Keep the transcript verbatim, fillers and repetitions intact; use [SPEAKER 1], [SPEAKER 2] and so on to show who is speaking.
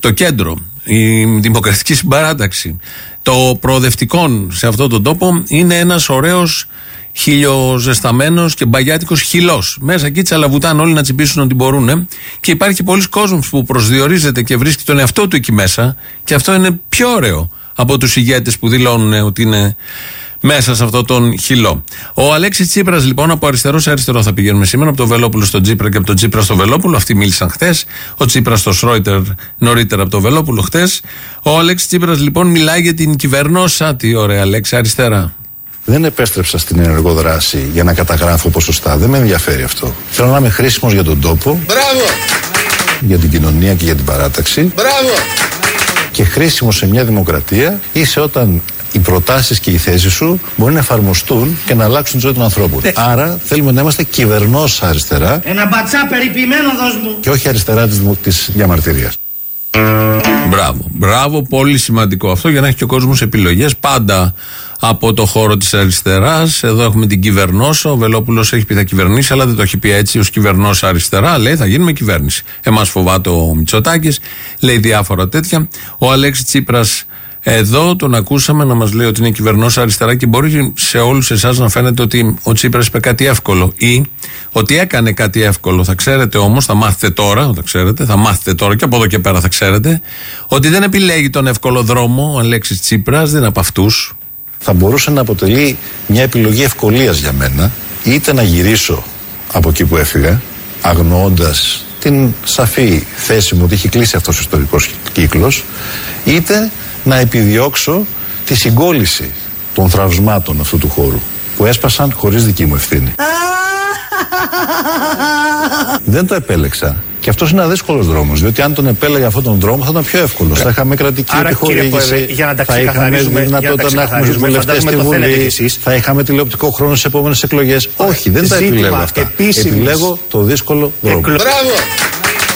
[SPEAKER 1] το κέντρο, η Δημοκρατική Συμπαράταξη, το προοδευτικό σε αυτόν τον τόπο είναι ένας ωραίος χιλιοζεσταμένος και μπαγιάτικος χυλός. Μέσα εκεί τσαλαβουτάνε όλοι να τσιμπήσουν ό,τι μπορούν. Ε. Και υπάρχει πολλοί κόσμος που προσδιορίζεται και βρίσκει τον εαυτό του εκεί μέσα, και αυτό είναι πιο ωραίο από τους ηγέτες που δηλώνουν ότι είναι μέσα σε αυτό τον χυλό. Ο Αλέξης Τσίπρας, λοιπόν, από αριστερό σε αριστερό θα πηγαίνουμε σήμερα, από το Βελόπουλο στον Τσίπρα και από τον Τσίπρα στο Βελόπουλο. Αυτοί μίλησαν χθες. Ο Τσίπρας στο Σρόιτερ νωρίτερα από το Βελόπουλο χθες. Ο Αλέξης Τσίπρας, λοιπόν, μιλάει για την κυβερνόσα. Τι ωραία, Αλέξη, αριστερά.
[SPEAKER 2] Δεν επέστρεψα στην ενεργό δράση για να καταγράφω ποσοστά. Δεν με ενδιαφέρει αυτό. Θέλω να είμαι χρήσιμος για τον τόπο.
[SPEAKER 3] Μπράβο!
[SPEAKER 2] Για την κοινωνία και για την παράταξη.
[SPEAKER 3] Μπράβο!
[SPEAKER 2] Και χρήσιμος σε μια δημοκρατία είσαι όταν οι προτάσεις και οι θέσεις σου μπορεί να εφαρμοστούν και να αλλάξουν τη ζωή των ανθρώπων. Ε. Άρα θέλουμε να είμαστε κυβερνός αριστερά.
[SPEAKER 4] Ένα μπατσά περιποιημένο, δώσ' μου.
[SPEAKER 2] Και όχι αριστερά της, της διαμαρτυρίας.
[SPEAKER 1] Μπράβο, μπράβο, πολύ σημαντικό αυτό για να έχει και ο κόσμος επιλογές πάντα από το χώρο της αριστεράς. Εδώ έχουμε την κυβερνόσα. Ο Βελόπουλος έχει πει θα κυβερνήσει, αλλά δεν το έχει πει έτσι ως κυβερνόσα αριστερά. Λέει θα γίνουμε κυβέρνηση. Εμάς φοβάται ο Μητσοτάκης, λέει διάφορα τέτοια. Ο Αλέξης Τσίπρας εδώ τον ακούσαμε να μας λέει ότι είναι κυβερνόσα αριστερά και μπορεί σε όλους εσάς να φαίνεται ότι ο Τσίπρας είπε κάτι εύκολο ή ότι έκανε κάτι εύκολο. Θα ξέρετε όμως, θα μάθετε τώρα, θα ξέρετε, θα μάθετε τώρα και από εδώ και πέρα θα ξέρετε, ότι δεν επιλέγει τον εύκολο δρόμο ο Αλέξης Τσίπρας, δεν είναι από αυτούς.
[SPEAKER 2] Θα μπορούσε να αποτελεί μια επιλογή ευκολίας για μένα, είτε να γυρίσω από εκεί που έφυγα, αγνοώντας την σαφή θέση μου ότι έχει κλείσει αυτός ο ιστορικός κύκλος, είτε να επιδιώξω τη συγκόλληση των θραυσμάτων αυτού του χώρου που έσπασαν χωρίς δική μου ευθύνη. Δεν το επέλεξα. Και αυτός είναι ένα δύσκολος δρόμος, διότι αν τον επέλεγα αυτόν τον δρόμο θα ήταν πιο εύκολος. Θα είχαμε κρατική επιχορήγηση, θα είχαμε δυνατότητα να έχουμε βουλευτές στη Βουλή, θα είχαμε τηλεοπτικό χρόνο στις επόμενες εκλογές. Όχι, δεν τα επιλέγω αυτά. Επιλέγω το δύσκολο δρόμο.
[SPEAKER 3] Μπράβο!